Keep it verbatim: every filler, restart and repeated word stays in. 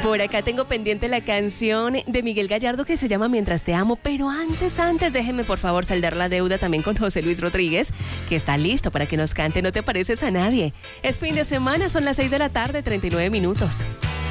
Por acá tengo pendiente la canción de Miguel Gallardo que se llama Mientras te amo, pero antes, antes, déjeme por favor saldar la deuda también con José Luis Rodríguez, que está listo para que nos cante No te pareces a nadie. Es fin de semana, son las seis de la tarde, treinta y nueve minutos.